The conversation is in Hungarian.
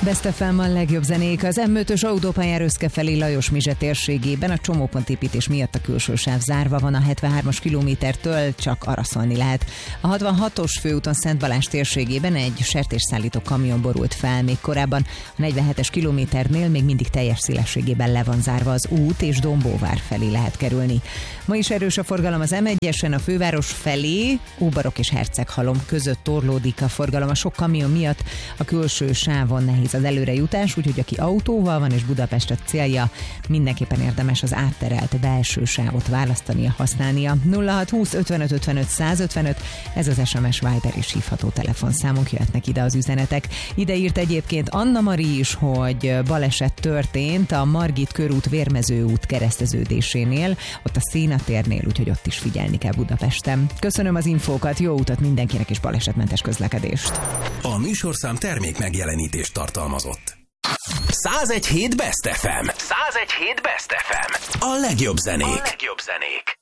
Best FM a legjobb zenék. Az M5-ös autópályán Röszke felé Lajos-Mizse térségében a csomópontépítés miatt a külső sáv zárva van, a 73-as kilométertől csak araszolni lehet. A 66-os főúton Szent Balázs térségében egy sertésszállító kamion borult fel még korábban. A 47-es kilométernél még mindig teljes szélességében le van zárva az út, és Dombóvár felé lehet kerülni. Ma is erős a forgalom az M1-esen, a főváros felé, Óbarok és Herceghalom között torlódik a forgalom. A sok kamion miatt a külső sávon nehéz az előrejutás, úgyhogy aki autóval van és Budapestet célja, mindenképpen érdemes az átterelt belső sávot választania, használnia. 0620 55 55 155, ez az SMS, Viber és hívható telefonszámunk, jöhetnek ide az üzenetek. Ide írt egyébként Anna Mari is, hogy baleset történt a Margit körút Vérmező út kereszteződésénél, ott a Szénatérnél, úgyhogy ott is figyelni kell Budapesten. Köszönöm az infókat, jó utat mindenkinek és balesetmentes közlekedést. A műsorszám termék megjelenítést tartalmazott. 101.7 Best FM. 101.7 Best FM. A legjobb zenék.